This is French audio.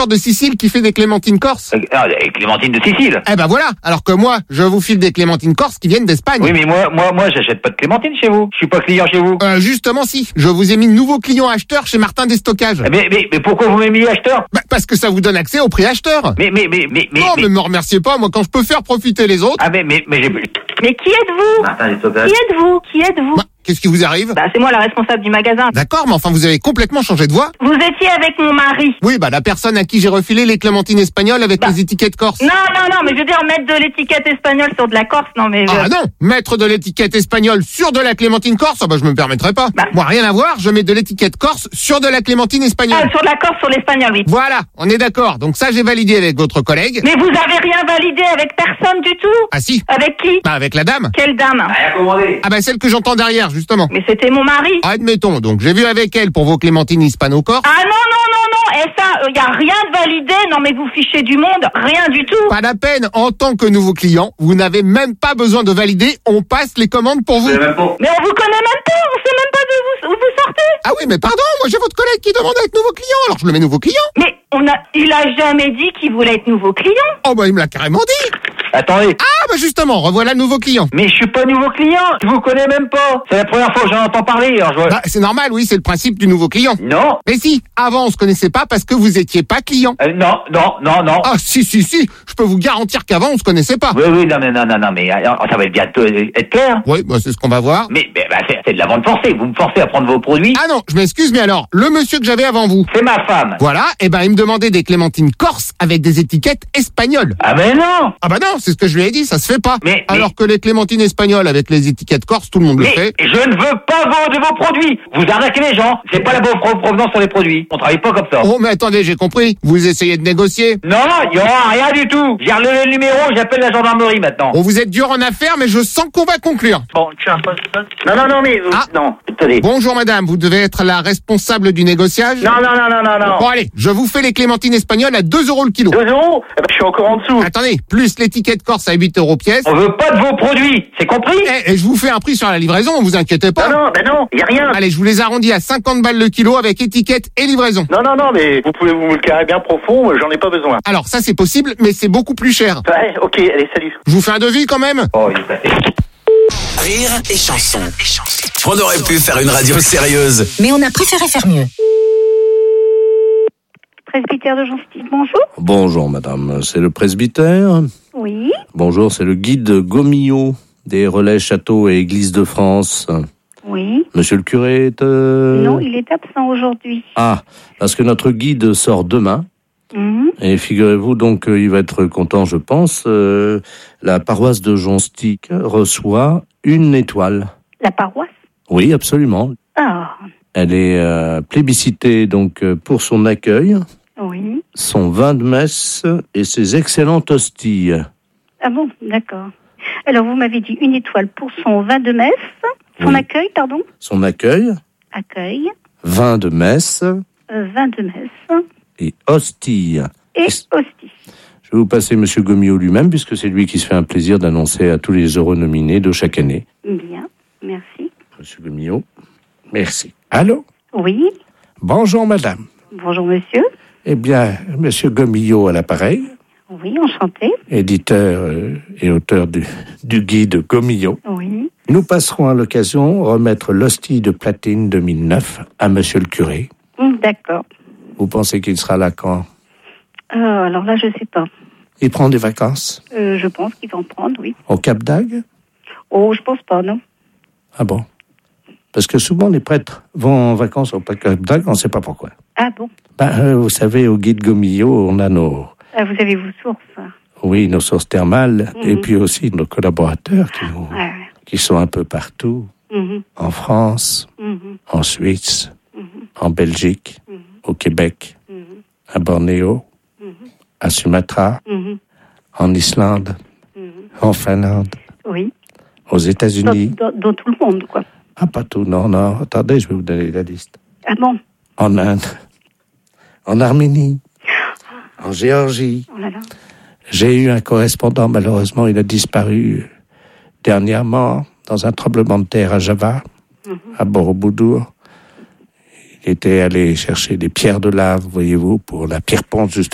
producteur de Sicile qui fait des clémentines corses. Les clémentines de Sicile. Eh ben voilà, alors que moi, je vous file des clémentines corses qui viennent d'Espagne. Oui, mais moi, j'achète pas de clémentines chez vous. Je suis pas client chez vous. Justement si, je vous ai mis nouveau client acheteur chez Martin Déstockage. Mais pourquoi vous m'avez mis acheteur? Parce que ça vous donne accès au prix acheteur. Mais me remerciez pas, moi quand je peux faire profiter les autres. Ah mais j'ai... Mais qui êtes-vous? Martin Déstockage. Qui êtes-vous? Qu'est-ce qui vous arrive? C'est moi la responsable du magasin. D'accord, mais enfin vous avez complètement changé de voix. Vous étiez avec mon mari. Oui, la personne à qui j'ai refilé les clémentines espagnoles avec les étiquettes corse. Non, mais je veux dire mettre de l'étiquette espagnole sur de la Corse, non mais... Ah non, mettre de l'étiquette espagnole sur de la clémentine corse, je me permettrai pas. Moi, rien à voir, je mets de l'étiquette corse sur de la clémentine espagnole. Sur de la Corse, sur l'espagnol, oui. Voilà, on est d'accord, donc ça j'ai validé avec votre collègue. Mais vous avez rien validé avec personne du tout? Ah si. Avec qui? Avec la dame. Quelle dame? Rien commandé. Celle que j'entends derrière, justement. Mais c'était mon mari. Admettons, donc j'ai vu avec elle pour vos clémentines hispano-corse. Ah non, et ça, y a rien de validé, non mais vous fichez du monde, rien du tout. Pas la peine, en tant que nouveau client, vous n'avez même pas besoin de valider, on passe les commandes pour vous. Mais on vous connaît même pas, on sait même pas d'où vous sortez. Ah oui, mais pardon, moi j'ai votre collègue qui demande à être nouveau client, alors je le mets nouveau client. Mais il a jamais dit qu'il voulait être nouveau client. Il me l'a carrément dit. Attendez. Justement, revoilà le nouveau client. Mais je suis pas nouveau client, je vous connais même pas. C'est la première fois que j'en entends parler. Alors c'est normal, oui, c'est le principe du nouveau client. Non. Mais si, avant on se connaissait pas parce que vous étiez pas client. Non. Ah si, je peux vous garantir qu'avant on se connaissait pas. Oui, non, mais ça va bientôt être clair. Oui, c'est ce qu'on va voir. Mais c'est de la vente forcée, vous me forcez à prendre vos produits. Ah non, je m'excuse, mais alors, le monsieur que j'avais avant vous. C'est ma femme. Voilà, il me demandait des clémentines corses avec des étiquettes espagnoles. Ah ben non. Non, c'est ce que je lui ai dit, ça se fait pas. Alors que les clémentines espagnoles avec les étiquettes corses, tout le monde le fait. Je ne veux pas de vos produits. Vous arrêtez les gens. C'est pas la bonne provenance sur les produits. On travaille pas comme ça. Oh, mais attendez, j'ai compris. Vous essayez de négocier. Non, il y aura rien du tout. J'ai relevé le numéro, j'appelle la gendarmerie maintenant. Vous êtes dur en affaires, mais je sens qu'on va conclure. Bon, tu as un poste. Non, mais... Non, attendez. Bonjour madame, vous devez être la responsable du négociage. Non. Bon allez, je vous fais les clémentines espagnoles à 2 € le kilo. 2 €? Je suis encore en dessous. Attendez, plus l'étiquette corse à 8 € pièce. On veut pas de vos produits, c'est compris? Et je vous fais un prix sur la livraison, vous inquiétez pas. Non, y a rien. Allez, je vous les arrondis à 50 balles le kilo avec étiquette et livraison. Non, mais vous pouvez vous le carrer bien profond, j'en ai pas besoin. Alors ça c'est possible, mais c'est beaucoup plus cher. Ouais, ok, allez, salut. Je vous fais un devis quand même. Oh, il est passé. Rire et chanson. On aurait pu faire une radio sérieuse, mais on a préféré faire mieux. Presbytère de Joncy, bonjour. Bonjour madame, c'est le presbytère? Oui. Bonjour, c'est le guide Gomillot des relais châteaux et églises de France. Oui. Monsieur le curé est... Non, il est absent aujourd'hui. Ah, parce que notre guide sort demain. Et figurez-vous donc qu'il va être content, je pense. La paroisse de Jonstic reçoit une étoile. La paroisse? Oui, absolument. Ah. Elle est plébiscitée donc pour son accueil, oui, son vin de messe et ses excellentes hosties. Ah bon, d'accord. Alors vous m'avez dit une étoile pour son vin de messe, son accueil, pardon. Son accueil. Accueil. Vin de messe. Vin de messe. Et hostie. Et hostie. Je vais vous passer Monsieur Gomillot lui-même, puisque c'est lui qui se fait un plaisir d'annoncer à tous les heureux nominés de chaque année. Bien, merci. Monsieur Gomillot, merci. Allô? Oui. Bonjour madame. Bonjour monsieur. Eh bien, Monsieur Gomillot à l'appareil. Oui, enchanté. Éditeur et auteur du guide Gomillot. Oui. Nous passerons à l'occasion remettre l'hostie de platine 2009 à Monsieur le curé. D'accord. Vous pensez qu'il sera là quand? Alors là, je sais pas. Il prend des vacances? Je pense qu'il va en prendre, oui. Au Cap d'Agde? Oh, je pense pas, non. Ah bon? Parce que souvent les prêtres vont en vacances au Cap d'Agde, on ne sait pas pourquoi. Ah bon? Vous savez, au guide Gomillot, on a nos... vous avez vos sources? Oui, nos sources thermales, et puis aussi nos collaborateurs qui sont un peu partout, en France, en Suisse, en Belgique, au Québec, à Bornéo, à Sumatra, en Islande, en Finlande, aux États-Unis. Dans tout le monde, quoi. Ah, pas tout, non, attendez, je vais vous donner la liste. Ah bon? En Inde, en Arménie, en Géorgie. Oh là là. J'ai eu un correspondant, malheureusement, il a disparu dernièrement dans un tremblement de terre à Java, à Borobudur. Il était allé chercher des pierres de lave, voyez-vous, pour la pierre ponce, justement.